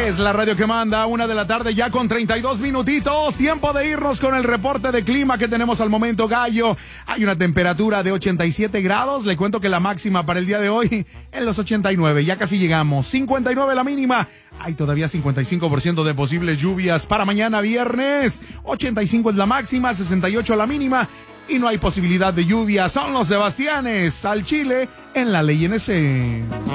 Es la radio que manda, 1 de la tarde ya con 32 minutitos. Tiempo de irnos con el reporte de clima que tenemos al momento, Gallo. Hay una temperatura de 87 grados. Le cuento que la máxima para el día de hoy en los 89. Ya casi llegamos. 59 la mínima. Hay todavía 55% de posibles lluvias para mañana viernes. 85 es la máxima, 68 la mínima. Y no hay posibilidad de lluvia. Son los Sebastianes al Chile en la Ley NC.